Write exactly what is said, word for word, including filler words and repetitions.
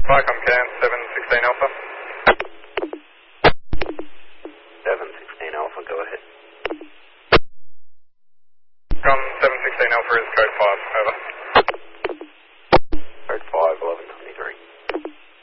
Viacom Cam seven sixteen Alpha. seven sixteen Alpha, go ahead. Com seven sixteen Alpha is code five, over.